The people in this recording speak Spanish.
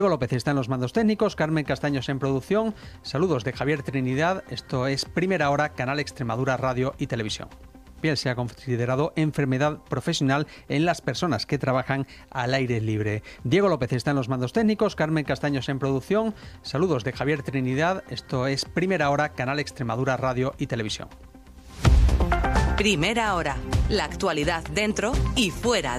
Diego López está en los mandos técnicos, Carmen Castaños en producción. Saludos de Javier Trinidad. Esto es Primera Hora, Canal Extremadura Radio y Televisión. Piel se ha considerado enfermedad profesional en las personas que trabajan al aire libre. Diego López está en los mandos técnicos, Carmen Castaños en producción. Saludos de Javier Trinidad. Esto es Primera Hora, Canal Extremadura Radio y Televisión. Primera Hora, la actualidad dentro y fuera